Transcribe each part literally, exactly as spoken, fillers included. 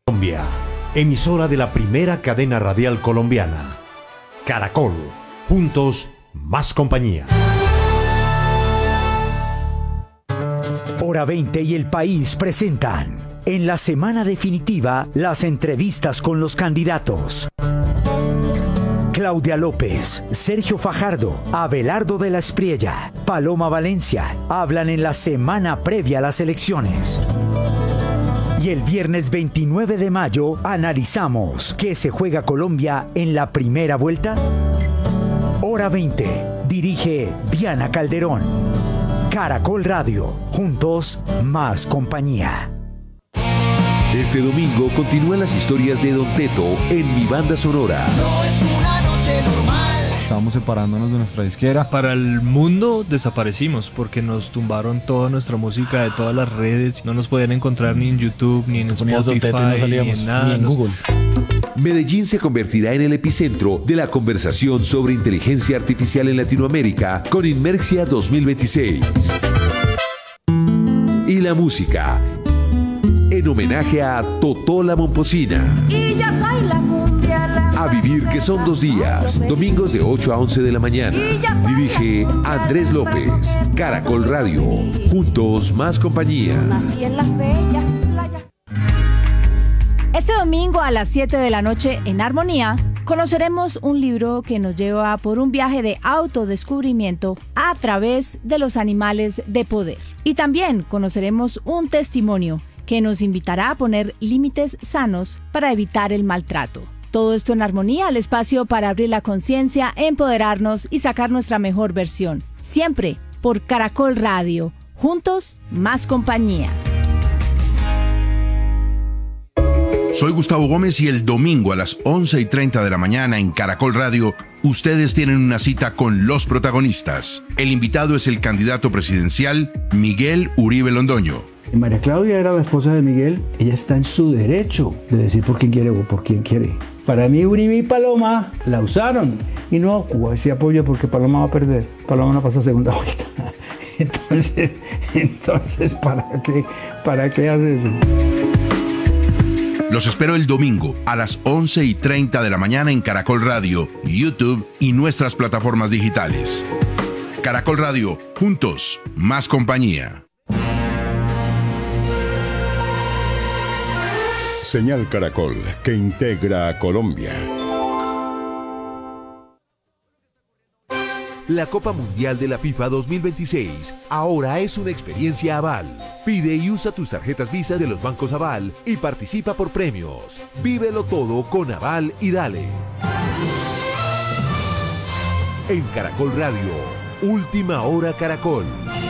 Colombia, emisora de la primera cadena radial colombiana. Caracol, juntos, más compañía. Hora veinte y El País presentan, en la semana definitiva, las entrevistas con los candidatos. Claudia López, Sergio Fajardo, Abelardo de la Espriella, Paloma Valencia hablan en la semana previa a las elecciones. Y el viernes veintinueve de mayo analizamos ¿qué se juega Colombia en la primera vuelta? Hora veinte, dirige Diana Calderón. Caracol Radio, juntos, más compañía. Este domingo continúan las historias de Don Teto en Mi Banda Sonora. No es una noche normal. Estamos separándonos de nuestra disquera. Para el mundo desaparecimos porque nos tumbaron toda nuestra música de todas las redes. No nos podían encontrar ni en YouTube, ni en Spotify, no salíamos, ni en nada. Ni en Google. Medellín se convertirá en el epicentro de la conversación sobre inteligencia artificial en Latinoamérica con Inmerxia dos mil veintiséis. Y la música, en homenaje a Totó la Momposina. Y ya soy la cumbia, la A vivir que son dos días, domingos de ocho a once de la mañana. Dirige Andrés López, Caracol Radio, juntos más compañía. nací en las bellas playas. Este domingo a las siete de la noche en Armonía conoceremos un libro que nos lleva por un viaje de autodescubrimiento a través de los animales de poder. Y también conoceremos un testimonio que nos invitará a poner límites sanos para evitar el maltrato. Todo esto en Armonía, el espacio para abrir la conciencia, empoderarnos y sacar nuestra mejor versión. Siempre por Caracol Radio. Juntos, más compañía. Soy Gustavo Gómez y el domingo a las once y treinta de la mañana en Caracol Radio, ustedes tienen una cita con los protagonistas. El invitado es el candidato presidencial Miguel Uribe Londoño. María Claudia era la esposa de Miguel, ella está en su derecho de decir por quién quiere o por quién quiere. Para mí Uribe y Paloma la usaron y no Cuba se apoya porque Paloma va a perder, Paloma no pasa segunda vuelta. Entonces, entonces ¿para qué, para qué hacer eso? Los espero el domingo a las once y treinta de la mañana en Caracol Radio, YouTube y nuestras plataformas digitales. Caracol Radio, juntos, más compañía. Señal Caracol, que integra a Colombia. La Copa Mundial de la FIFA dos mil veintiséis ahora es una experiencia Aval. Pide y usa tus tarjetas Visa de los bancos Aval y participa por premios. Vívelo todo con Aval y dale. En Caracol Radio, Última Hora Caracol.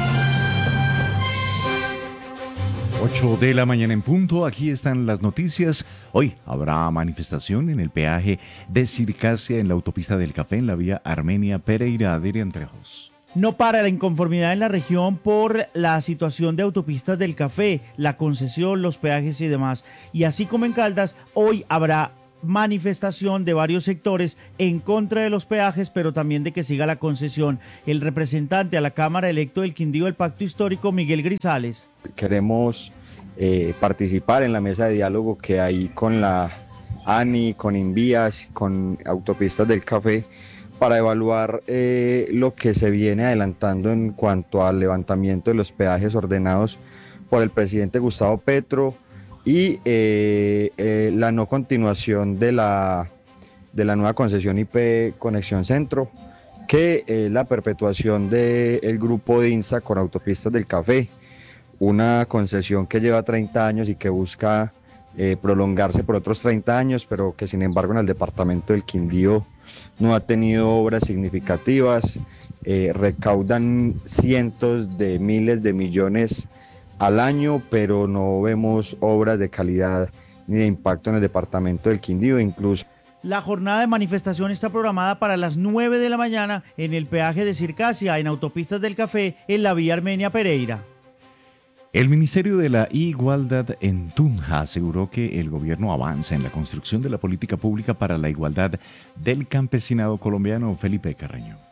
ocho de la mañana en punto, aquí están las noticias. Hoy habrá manifestación en el peaje de Circasia en la autopista del Café en la vía Armenia-Pereira. Adrián Trejos. No para la inconformidad en la región por la situación de autopistas del Café, la concesión, los peajes y demás. Y así como en Caldas, hoy habrá manifestación de varios sectores en contra de los peajes, pero también de que siga la concesión. El representante a la Cámara electo del Quindío del Pacto Histórico, Miguel Grisales. Queremos eh, participar en la mesa de diálogo que hay con la ANI, con Invías, con Autopistas del Café, para evaluar eh, lo que se viene adelantando en cuanto al levantamiento de los peajes ordenados por el presidente Gustavo Petro y eh, eh, la no continuación de la, de la nueva concesión I P Conexión Centro, que es eh, la perpetuación del grupo de INSA con Autopistas del Café, una concesión que lleva treinta años y que busca eh, prolongarse por otros treinta años, pero que sin embargo en el departamento del Quindío no ha tenido obras significativas, eh, recaudan cientos de miles de millones al año, pero no vemos obras de calidad ni de impacto en el departamento del Quindío, incluso. La jornada de manifestación está programada para las nueve de la mañana en el peaje de Circasia, en Autopistas del Café, en la vía Armenia-Pereira. El Ministerio de la Igualdad en Tunja aseguró que el gobierno avanza en la construcción de la política pública para la igualdad del campesinado colombiano. Felipe Carreño.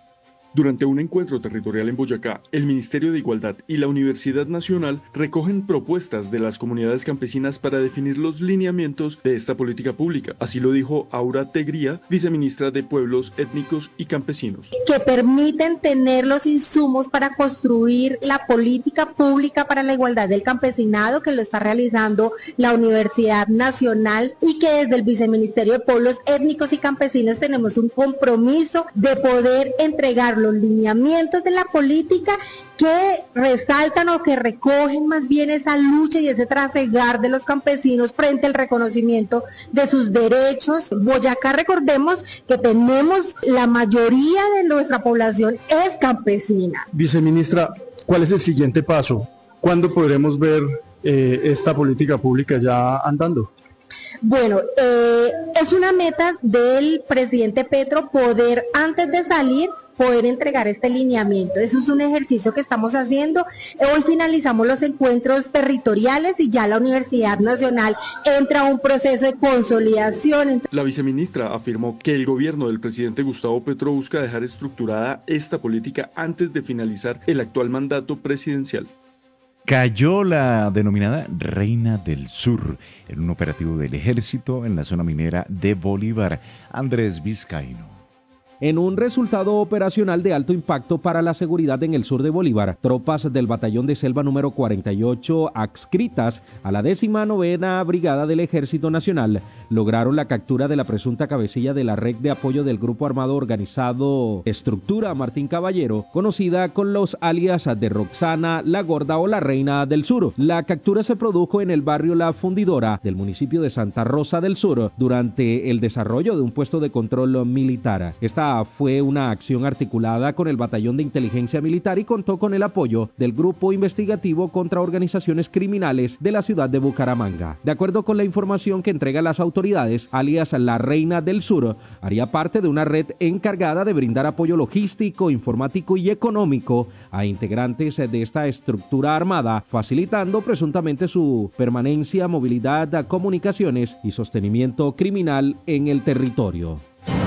Durante un encuentro territorial en Boyacá, el Ministerio de Igualdad y la Universidad Nacional recogen propuestas de las comunidades campesinas para definir los lineamientos de esta política pública. Así lo dijo Aura Tegría, viceministra de Pueblos Étnicos y Campesinos. Que permiten tener los insumos para construir la política pública para la igualdad del campesinado, que lo está realizando la Universidad Nacional, y que desde el Viceministerio de Pueblos Étnicos y Campesinos tenemos un compromiso de poder entregar los lineamientos de la política que resaltan o que recogen más bien esa lucha y ese trafegar de los campesinos frente al reconocimiento de sus derechos. Boyacá, recordemos que tenemos la mayoría de nuestra población es campesina. Viceministra, ¿cuál es el siguiente paso? ¿Cuándo podremos ver eh, esta política pública ya andando? Bueno, eh, es una meta del presidente Petro poder, antes de salir, poder entregar este lineamiento. Eso es un ejercicio que estamos haciendo. Hoy finalizamos los encuentros territoriales y ya la Universidad Nacional entra a un proceso de consolidación. La viceministra afirmó que el gobierno del presidente Gustavo Petro busca dejar estructurada esta política antes de finalizar el actual mandato presidencial. Cayó la denominada Reina del Sur en un operativo del ejército en la zona minera de Bolívar. Andrés Vizcaíno. En un resultado operacional de alto impacto para la seguridad en el sur de Bolívar, tropas del batallón de selva número cuarenta y ocho, adscritas a la décima novena Brigada del Ejército Nacional, lograron la captura de la presunta cabecilla de la red de apoyo del grupo armado organizado Estructura Martín Caballero, conocida con los alias de Roxana, La Gorda o La Reina del Sur. La captura se produjo en el barrio La Fundidora del municipio de Santa Rosa del Sur durante el desarrollo de un puesto de control militar. Esta fue una acción articulada con el Batallón de Inteligencia Militar y contó con el apoyo del Grupo Investigativo contra Organizaciones Criminales de la ciudad de Bucaramanga. De acuerdo con la información que entregan las autoridades, alias La Reina del Sur haría parte de una red encargada de brindar apoyo logístico, informático y económico a integrantes de esta estructura armada, facilitando presuntamente su permanencia, movilidad, comunicaciones y sostenimiento criminal en el territorio.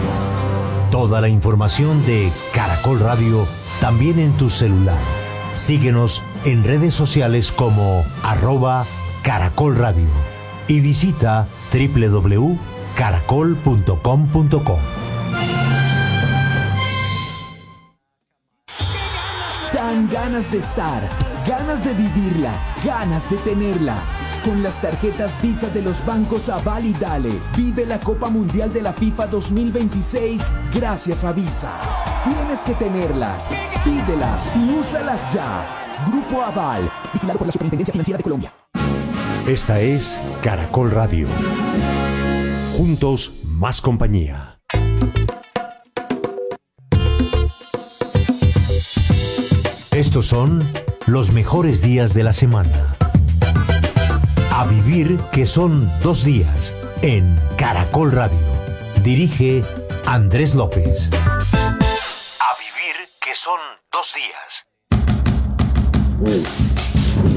Toda la información de Caracol Radio también en tu celular. Síguenos en redes sociales como arroba Caracol Radio y visita doble u doble u doble u punto caracol punto com punto co. Dan ganas de estar, ganas de vivirla, ganas de tenerla. Con las tarjetas Visa de los bancos Aval y Dale, vive la Copa Mundial de la FIFA dos mil veintiséis gracias a Visa. Tienes que tenerlas, pídelas y úsalas ya. Grupo Aval, vigilado por la Superintendencia Financiera de Colombia. Esta es Caracol Radio. Juntos, más compañía. Estos son los mejores días de la semana. A vivir que son dos días en Caracol Radio. Dirige Andrés López. A vivir que son dos días.